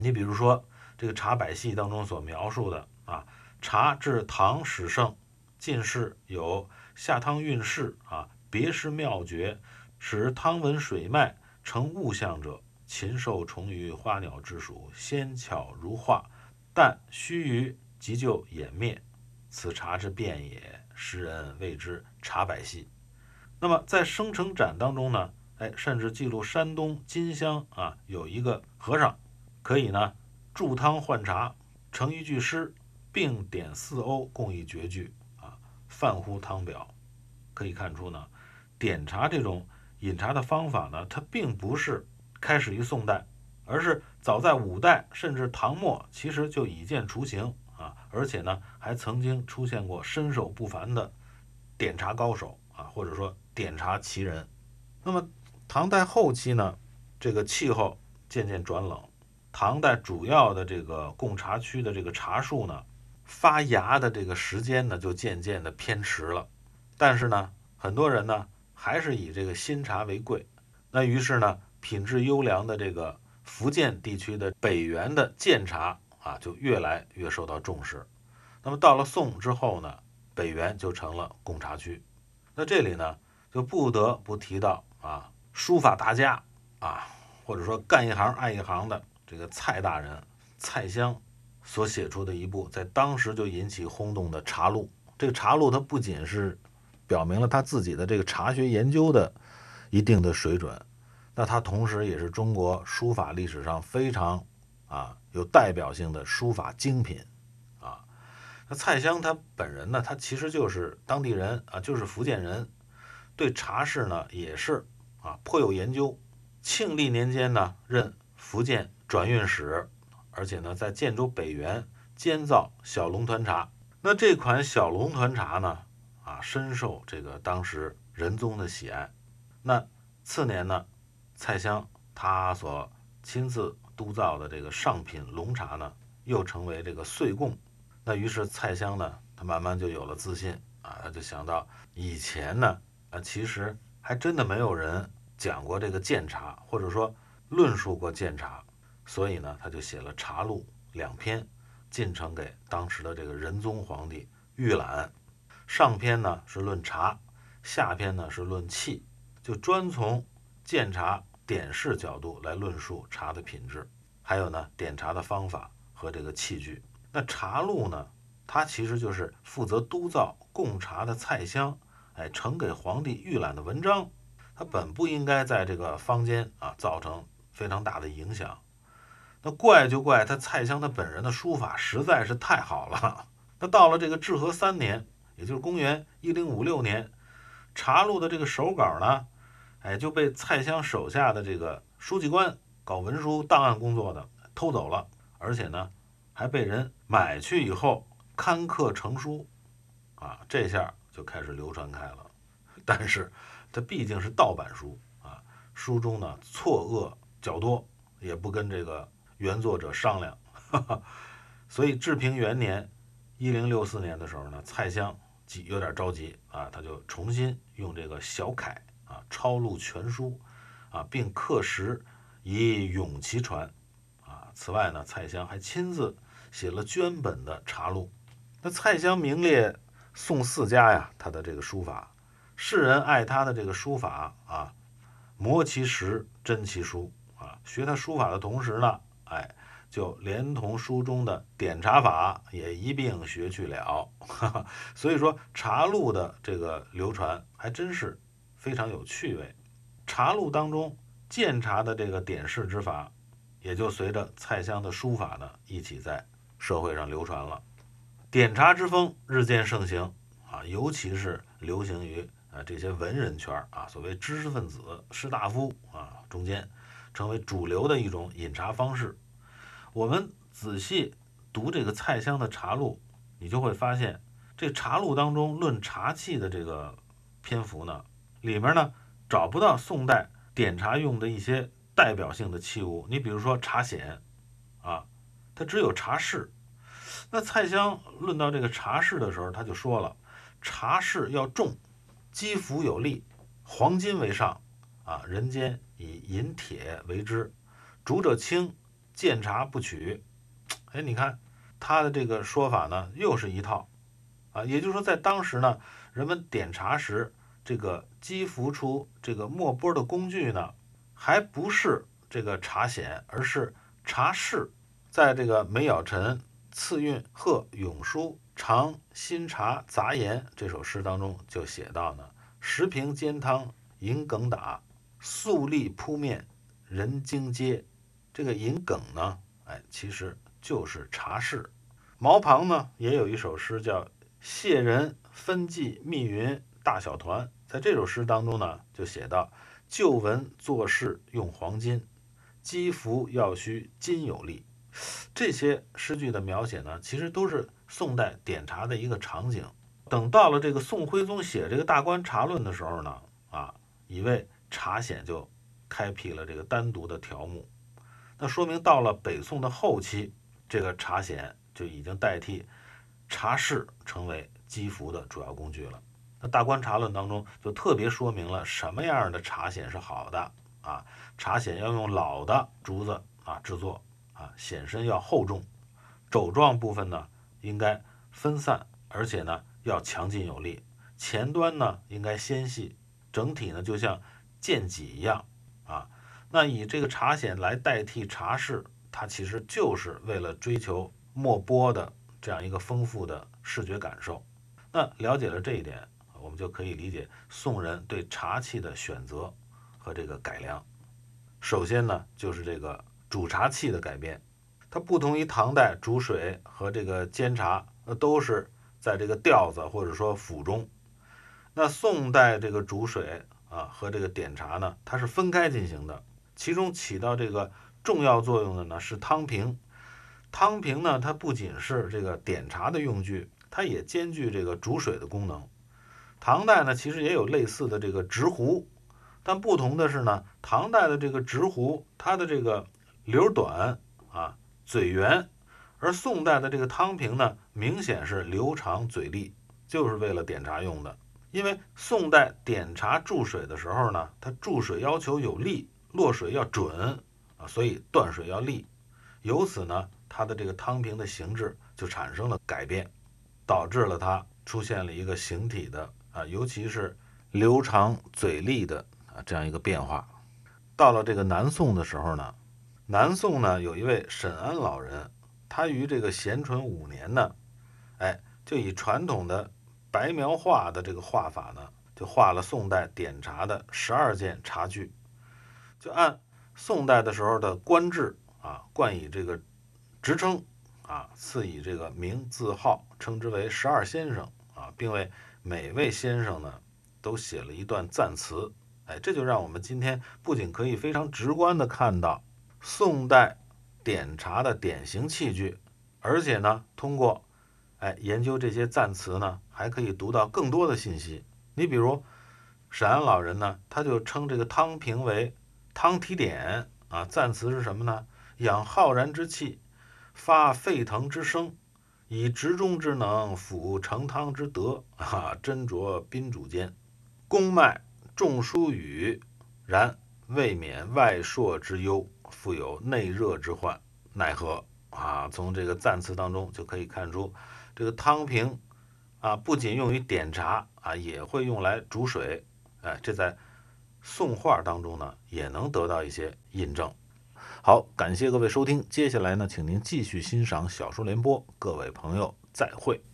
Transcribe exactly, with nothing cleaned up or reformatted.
你比如说这个茶百戏当中所描述的啊，茶至唐始盛，进士有下汤运势啊，别施妙诀，使汤文水脉成物象者，禽兽虫鱼花鸟之属，纤巧如画，但须臾即就湮灭，此茶之变也，时人谓之茶百戏。那么在生辰展当中呢，哎，甚至记录山东金乡啊有一个和尚可以呢注汤换茶，成一句诗，并点四瓯，共一绝句啊，泛乎汤表。可以看出呢，点茶这种饮茶的方法呢，它并不是开始于宋代，而是早在五代甚至唐末，其实就已见雏形啊，而且呢，还曾经出现过身手不凡的点茶高手啊，或者说点茶奇人。那么唐代后期呢，这个气候渐渐转冷，唐代主要的这个贡茶区的这个茶树呢，发芽的这个时间呢，就渐渐的偏迟了。但是呢，很多人呢还是以这个新茶为贵。那于是呢，品质优良的这个福建地区的北原的建茶啊，就越来越受到重视。那么到了宋之后呢，北原就成了贡茶区。那这里呢，就不得不提到啊，书法大家啊，或者说干一行爱一行的这个蔡大人蔡襄所写出的一部在当时就引起轰动的茶录。这个茶录它不仅是表明了他自己的这个茶学研究的一定的水准，那他同时也是中国书法历史上非常啊有代表性的书法精品啊。那蔡襄他本人呢，他其实就是当地人啊，就是福建人，对茶事呢也是啊颇有研究。庆历年间呢，任福建转运使，而且呢在建州北原监造小龙团茶。那这款小龙团茶呢，啊深受这个当时仁宗的喜爱。那次年呢，蔡襄他所亲自督造的这个上品龙茶呢，又成为这个岁贡。那于是蔡襄呢，他慢慢就有了自信啊，他就想到以前呢，啊其实还真的没有人讲过这个鉴茶，或者说论述过鉴茶，所以呢，他就写了茶录两篇，进呈给当时的这个仁宗皇帝预览。上篇呢是论茶，下篇呢是论器，就专从鉴茶点式角度来论述茶的品质，还有呢点茶的方法和这个器具。那茶录呢，它其实就是负责督造贡茶的蔡襄，哎，呈给皇帝预览的文章。它本不应该在这个坊间啊造成非常大的影响。那怪就怪他蔡襄他本人的书法实在是太好了。那到了这个至和三年，也就是公元一零五六年，茶录的这个手稿呢，哎，就被蔡襄手下的这个书记官搞文书档案工作的偷走了，而且呢，还被人买去以后刊刻成书，啊，这下就开始流传开了。但是它毕竟是盗版书啊，书中呢错愕较多，也不跟这个原作者商量，哈哈。所以治平元年一零六四年的时候呢，蔡襄有点着急啊，他就重新用这个小楷啊抄录全书啊，并刻石以永其传啊。此外呢，蔡襄还亲自写了绢本的茶录。那蔡襄名列宋四家呀，他的这个书法，世人爱他的这个书法啊，磨其实，真其书啊。学他书法的同时呢，哎，就连同书中的点茶法也一并学去了。哈哈，所以说茶录的这个流传还真是非常有趣味。茶录当中鉴茶的这个点式之法，也就随着蔡襄的书法呢一起在社会上流传了。点茶之风日渐盛行啊，尤其是流行于啊这些文人圈啊，所谓知识分子、士大夫啊中间，成为主流的一种饮茶方式。我们仔细读这个蔡襄的茶录，你就会发现，这茶录当中论茶器的这个篇幅呢，里面呢找不到宋代点茶用的一些代表性的器物。你比如说茶筅啊，它只有茶室。那蔡襄论到这个茶室的时候，他就说了，茶室要重，基服有力，黄金为上啊，人间以银铁为之，煮者清， 见茶不取。哎，你看他的这个说法呢，又是一套啊。也就是说，在当时呢，人们点茶时，这个击服出这个墨波的工具呢，还不是这个茶筅，而是茶室。在这个梅尧臣次韵贺永书尝新茶杂言这首诗当中就写到呢，十瓶煎汤银梗打，素粒扑面人惊嗟。这个银梗呢，哎，其实就是茶室。毛庞呢也有一首诗叫谢人分际密云大小团，在这首诗当中呢就写到，旧闻做事用黄金，击服要须金有力。这些诗句的描写呢，其实都是宋代点茶的一个场景。等到了这个宋徽宗写这个《大观茶论》的时候呢，啊，以为茶筅就开辟了这个单独的条目。那说明到了北宋的后期，这个茶筅就已经代替茶室成为击服的主要工具了。那《大观茶论》当中就特别说明了什么样的茶筅是好的啊，茶筅要用老的竹子啊制作啊，筅身要厚重，肘状部分呢应该分散，而且呢要强劲有力，前端呢应该纤细，整体呢就像剑戟一样啊。那以这个茶筅来代替茶室，它其实就是为了追求墨波的这样一个丰富的视觉感受。那了解了这一点，我们就可以理解宋人对茶器的选择和这个改良。首先呢，就是这个煮茶器的改变，它不同于唐代煮水和这个煎茶，呃，都是在这个吊子或者说釜中。那宋代这个煮水啊和这个点茶呢，它是分开进行的。其中起到这个重要作用的呢是汤瓶。汤瓶呢，它不仅是这个点茶的用具，它也兼具这个煮水的功能。唐代呢，其实也有类似的这个直壶，但不同的是呢，唐代的这个直壶，它的这个流短啊，嘴圆，而宋代的这个汤瓶呢，明显是流长嘴利，就是为了点茶用的。因为宋代点茶注水的时候呢，它注水要求有力，落水要准啊，所以断水要利。由此呢，它的这个汤瓶的形制就产生了改变，导致了它出现了一个形体的啊，尤其是流长嘴利的啊这样一个变化。到了这个南宋的时候呢，南宋呢有一位沈安老人，他于这个咸淳五年呢，哎，就以传统的白描画的这个画法呢，就画了宋代点茶的十二件茶具，就按宋代的时候的官制啊，冠以这个职称啊，赐以这个名字号，称之为十二先生啊，并为每位先生呢都写了一段赞词。哎，这就让我们今天不仅可以非常直观的看到宋代点茶的典型器具，而且呢，通过哎研究这些赞词呢，还可以读到更多的信息。你比如沈安老人呢，他就称这个汤瓶为汤提点啊，赞词是什么呢？养浩然之气，发沸腾之声，以直中之能辅成汤之德啊，斟酌宾主间，公脉重疏语，然未免外朔之忧，复有内热之患，奈何啊？从这个赞词当中就可以看出，这个汤瓶啊，不仅用于点茶啊，也会用来煮水。哎，这在宋画当中呢，也能得到一些印证。好，感谢各位收听，接下来呢，请您继续欣赏小说联播，各位朋友再会。